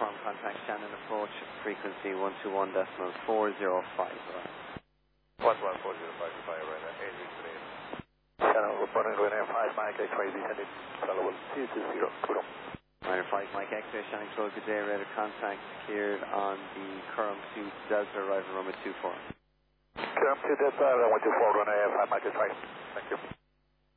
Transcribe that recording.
confirm contact Shannon approach, frequency 121.405. 11405, right, 8 weeks today. Shannon, reporting going air 5 Mike X-ray, descending, Salawal 220, good on. Minor 5 Mike X-ray, Shannon Close, good day, radar contact secured on the Curragh 2 Delta, arrival runway 24. Curragh 2 Delta, runway 24, runway 5 Mike X-ray, thank you.